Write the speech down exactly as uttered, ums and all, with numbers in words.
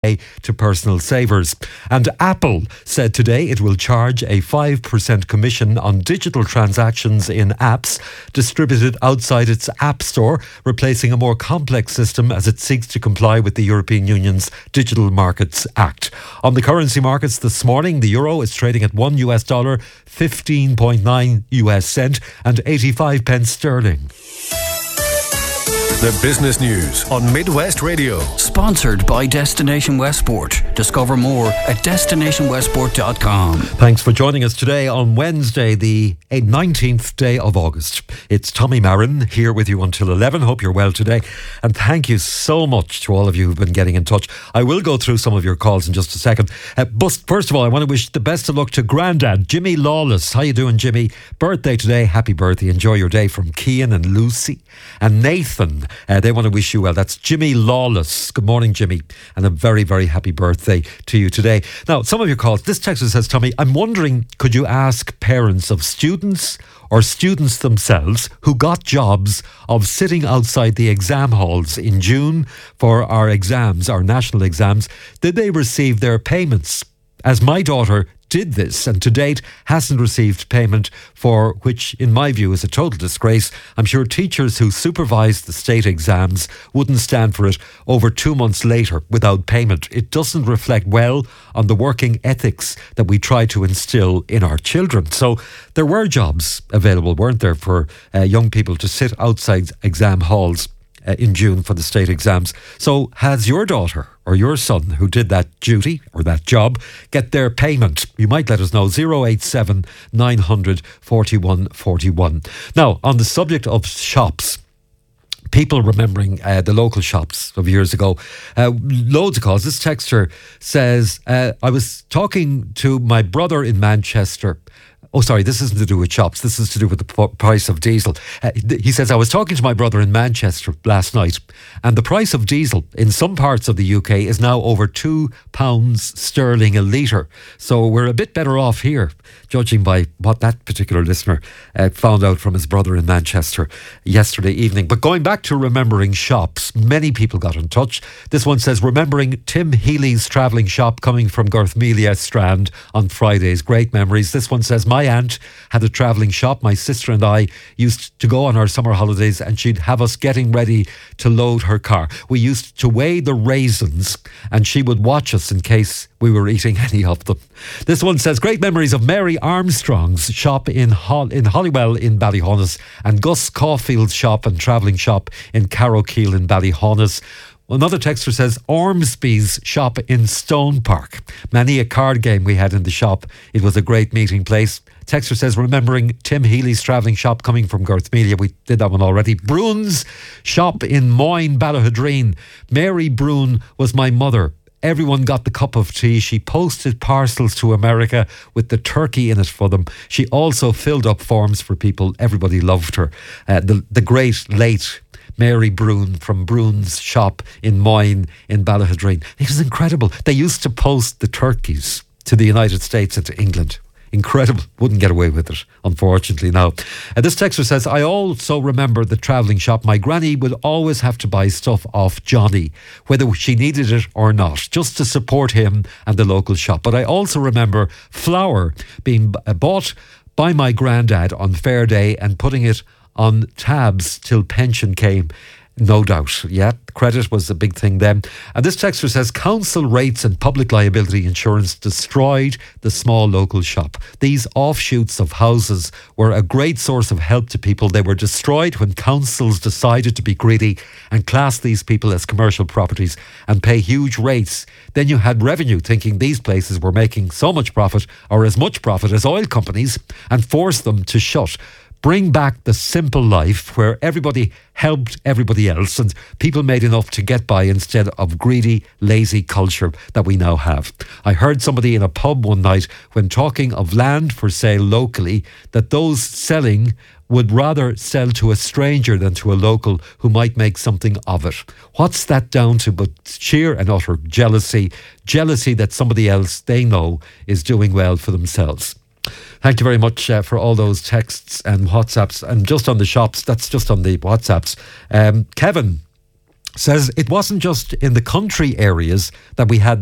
to personal savers. And Apple said today it will charge a five percent commission on digital transactions in apps distributed outside its App Store, replacing a more complex system as it seeks to comply with the European Union's Digital Markets Act. On the currency markets this morning, the euro is trading at one US dollar, fifteen point nine US cent and eighty-five pence sterling. The business news on Midwest Radio. Sponsored by Destination Westport. Discover more at destination westport dot com. Thanks for joining us today on Wednesday, the nineteenth day of August. It's Tommy Marin here with you until eleven. Hope you're well today. And thank you so much to all of you who've been getting in touch. I will go through some of your calls in just a second. Uh, but first of all, I want to wish the best of luck to Grandad, Jimmy Lawless. How you doing, Jimmy? Birthday today. Happy birthday. Enjoy your day from Cian and Lucy. And Nathan. Uh, they want to wish you well. That's Jimmy Lawless. Good morning, Jimmy. And a very, very happy birthday to you today. Now, some of your calls. This texter says, Tommy, I'm wondering, could you ask parents of students or students themselves who got jobs of sitting outside the exam halls in June for our exams, our national exams, did they receive their payments? As my daughter did this and to date hasn't received payment, for which in my view is a total disgrace. I'm sure teachers who supervised the state exams wouldn't stand for it over two months later without payment. It doesn't reflect well on the working ethics that we try to instill in our children. So there were jobs available, weren't there, for uh, young people to sit outside exam halls Uh, in June for the state exams. So has your daughter or your son who did that duty or that job get their payment? You might let us know. zero eight seven nine hundred forty-one forty-one. Now, on the subject of shops, people remembering uh, the local shops of years ago, uh, loads of calls. This texter says, uh, I was talking to my brother in Manchester. Oh, sorry, this isn't to do with shops. This is to do with the p- price of diesel. Uh, th- he says, I was talking to my brother in Manchester last night, and the price of diesel in some parts of the U K is now over two pounds sterling a litre. So we're a bit better off here, judging by what that particular listener uh, found out from his brother in Manchester yesterday evening. But going back to remembering shops, many people got in touch. This one says, remembering Tim Healy's travelling shop coming from Garthmelia Strand on Fridays. Great memories. This one says, my aunt had a travelling shop. My sister and I used to go on our summer holidays and she'd have us getting ready to load her car. We used to weigh the raisins and she would watch us in case we were eating any of them. This one says, great memories of Mary Armstrong's shop in Hol- in Hollywell in Ballyhonus and Gus Caulfield's shop and travelling shop in Carrowkeel in Ballyhonus. Another texter says, Ormsby's shop in Stone Park. Many a card game we had in the shop. It was a great meeting place. Texter says, remembering Tim Healy's travelling shop coming from Garthmelia. We did that one already. Broon's shop in Moyne, Ballahadreen. Mary Broon was my mother. Everyone got the cup of tea. She posted parcels to America with the turkey in it for them. She also filled up forms for people. Everybody loved her. Uh, the, the great late Mary Broon from Broon's shop in Moyne in Ballahadreen. It was incredible. They used to post the turkeys to the United States and to England. Incredible. Wouldn't get away with it, unfortunately, now. Uh, this texter says, I also remember the travelling shop. My granny would always have to buy stuff off Johnny, whether she needed it or not, just to support him and the local shop. But I also remember flour being b- bought by my granddad on fair day and putting it on tabs till pension came. No doubt. Yeah, credit was a big thing then. And this texter says, council rates and public liability insurance destroyed the small local shop. These offshoots of houses were a great source of help to people. They were destroyed when councils decided to be greedy and class these people as commercial properties and pay huge rates. Then you had revenue thinking these places were making so much profit or as much profit as oil companies and forced them to shut. Bring back the simple life where everybody helped everybody else and people made enough to get by instead of greedy, lazy culture that we now have. I heard somebody in a pub one night when talking of land for sale locally that those selling would rather sell to a stranger than to a local who might make something of it. What's that down to but sheer and utter jealousy, jealousy that somebody else they know is doing well for themselves. Thank you very much uh, for all those texts and WhatsApps. And just on the shops, that's just on the WhatsApps. Um, Kevin says it wasn't just in the country areas that we had